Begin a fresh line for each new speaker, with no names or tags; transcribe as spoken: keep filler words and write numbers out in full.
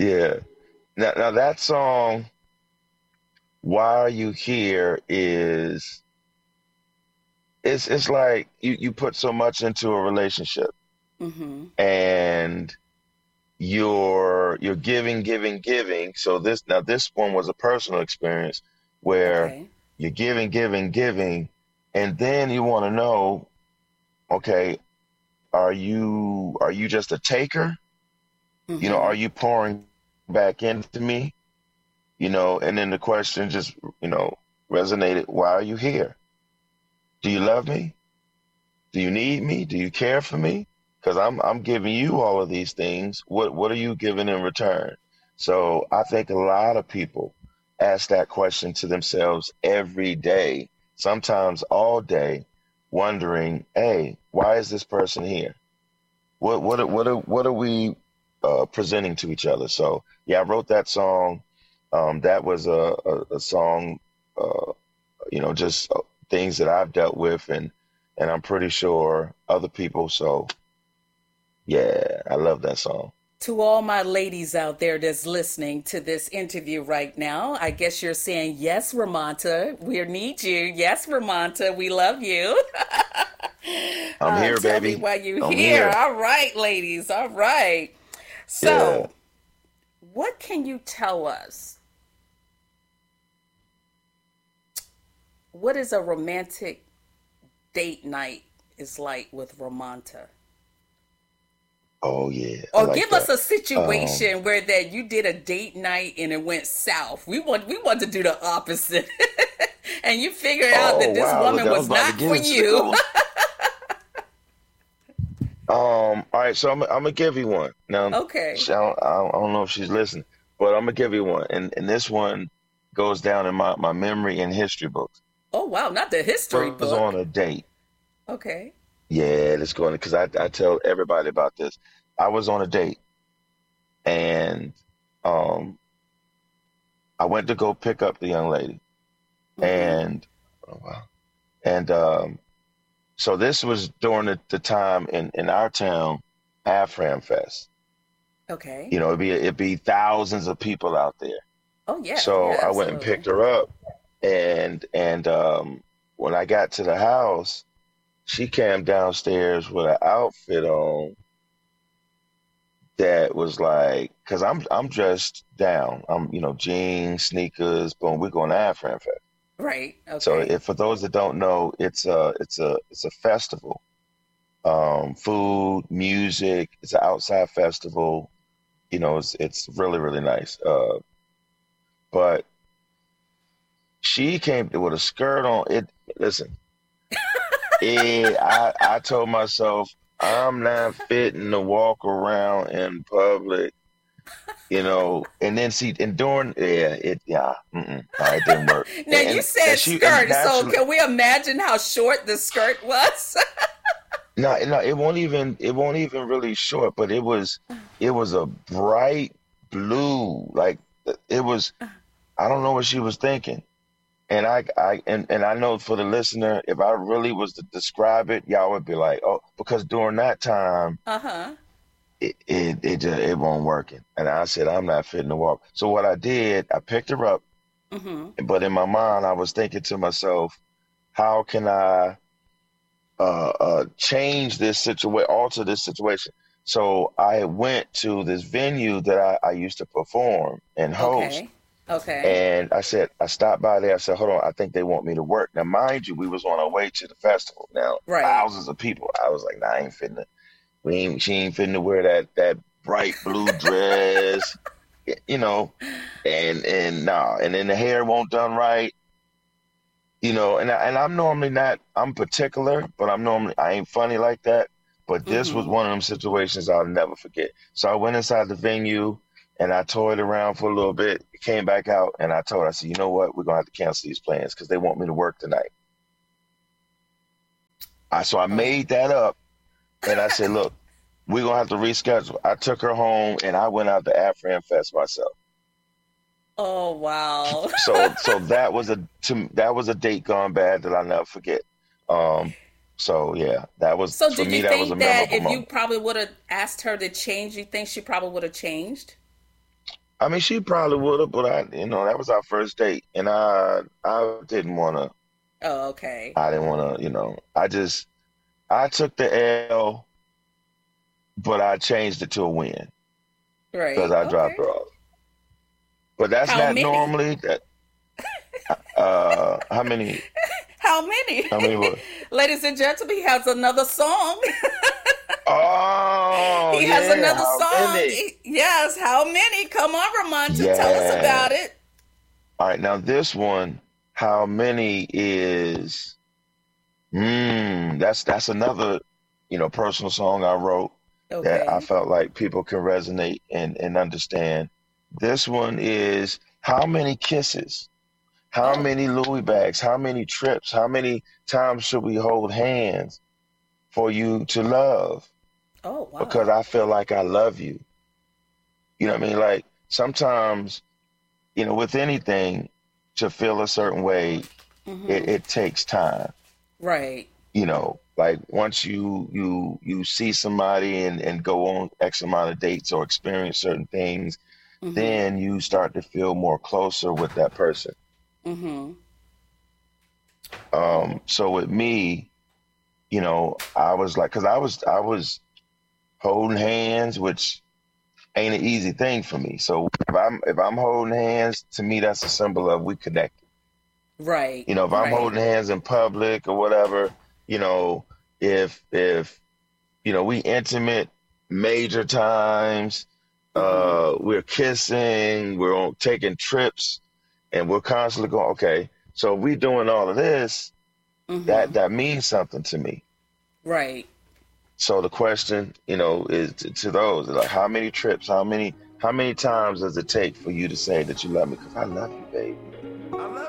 Yeah. Now, now that song, "Why Are You Here," is it's it's like you you put so much into a relationship,
Mm-hmm.
and you're you're giving, giving, giving. So this now this one was a personal experience where
Okay.
you're giving, giving, giving, and then you want to know, okay, are you are you just a taker? You know,
Mm-hmm.
are you pouring back into me? You know, and then the question just, you know, resonated. Why are you here? Do you love me? Do you need me? Do you care for me? Because I'm I'm giving you all of these things. What what are you giving in return? So I think a lot of people ask that question to themselves every day, sometimes all day, wondering, hey, why is this person here? What what are- what are what are we uh, presenting to each other? So yeah, I wrote that song. Um, that was a, a, a song, uh, you know, just uh, things that I've dealt with, and and I'm pretty sure other people. So yeah, I love that song.
To all my ladies out there that's listening to this interview right now, I guess you're saying, yes, Ramonta, we need you. Yes, Ramonta, we love you.
I'm
Uh,
here,
tell me
baby.
why you
I'm
here.
here.
All right, ladies. All right.
Yeah.
So, what can you tell us? What is a romantic date night is like with Ramonta?
Oh yeah, I
Or
like
give us
that.
a
Um,
situation where that you did a date night and it went south. We want we want to do the opposite. And you figured out
oh
that this
wow, look,
woman
I was
was
about to
not
get
for
into the
you.
good one. Um, all right, so I'm I'm gonna give you one now.
Okay.
She, I, don't, I don't know if she's listening, but I'm gonna give you one, and and this one goes down in my my memory and history books.
Oh wow, not the history
Was on
book.
a date.
Okay.
Yeah, let's go on because I I tell everybody about this. I was on a date, and um I went to go pick up the young lady,
Mm-hmm.
and oh, wow. And um so this was during the, the time in in our town, Afram Fest.
Okay.
You know, it'd be it'd be thousands of people out there.
Oh yeah,
So
yeah,
I went and
absolutely.
picked her up, and and um when I got to the house, she came downstairs with an outfit on that was like, cause I'm I'm dressed down. I'm, you know, jeans, sneakers, boom, we're going to Afran Fest.
Right.
So
Okay.
if for those that don't know, it's a it's a it's a festival. Um, food, music, it's an outside festival. You know, it's it's really, really nice. Uh, but she came with a skirt on. It listen, it I I told myself I'm not fitting to walk around in public, you know, and then see, and during, yeah, it, yeah, mm-mm, no, it didn't work.
Now
And,
you
and, and
said
she, and
skirt, so
naturally,
can we imagine how short the skirt was?
no, no, it won't even, it won't even really short, but it was, it was a bright blue, like it was, I don't know what she was thinking. And I, I, and, and I know for the listener, if I really was to describe it, y'all would be like, oh, because during that time,
Uh-huh.
it, it, it just, it won't working. And I said, I'm not fitting to walk. So what I did, I picked her up.
Mm-hmm.
But in my mind, I was thinking to myself, how can I uh, uh, change this situation, alter this situation? So I went to this venue that I, I used to perform and host.
Okay. Okay.
And I said, I stopped by there. I said, hold on, I think they want me to work. Now, mind you, we was on our way to the festival. Now,
Right.
thousands of people. I was like, nah, I ain't fitting to, we ain't, she ain't fitting to wear that, that bright blue dress, you know, and, and nah, and then the hair won't done right. You know, and I, and I'm normally not. I'm particular, but I'm normally I ain't funny like that. But this was
Mm-hmm.
one of them situations I'll never forget. So I went inside the venue and I toyed around for a little bit. Came back out and I told her, I said, you know what? We're gonna have to cancel these plans because they want me to work tonight. I so I
Oh.
made that up and I said, look, we're gonna have to reschedule. I took her home and I went out to Afran Fest myself.
Oh wow.
So so that was a to, that was a date gone bad that I'll never forget. Um, so yeah, that was
So
for
did you
me. That was a
think that
memorable
if you
moment.
probably would have asked her to change, you think she probably would have changed?
I mean, she probably would have, but I, you know, that was our first date, and I, I didn't want to.
Oh, okay.
I didn't want to, you know. I just, I took the L, but I changed it to a win because
Right.
I dropped
Okay.
her off. But that's
How
not
many?
normally that. Uh, how many?
How many?
How many were?
Ladies and gentlemen, he has another song.
Oh
He has
yeah,
another
how
song.
many?
He- Yes, how many? Come on, Ramonta, tell us
Yeah.
about it.
All right, now this one, how many is? Mm, that's that's another, you know, personal song I wrote that I
Okay.
felt like people can resonate and and understand. This one is how many kisses? How
Oh,
many Louis bags? How many trips? How many times should we hold hands for you to love?
oh,
Because
wow.
I feel like I love you. You know what I mean? Like sometimes, you know, with anything, to feel a certain way, it,
Mm-hmm.
it takes time.
Right.
You know, like once you you you see somebody and and go on X amount of dates or experience certain things,
Mm-hmm.
then you start to feel more closer with that person.
Mm-hmm.
Um,
Oh.
so with me, you know, I was like, because I was I was holding hands, which ain't an easy thing for me. So if I'm if I'm holding hands, to me that's a symbol of we connected.
Right.
You know, if I'm
Right.
holding hands in public or whatever, you know, if if you know we intimate major times,
Mm-hmm.
uh, we're kissing, we're on taking trips, and we're constantly going, okay, so if we doing all of this, that
Mm-hmm.
that means something to me.
Right.
So the question, you know, is to, to those like, how many trips, how many, how many times does it take for you to say that you love me? Because I love you, baby.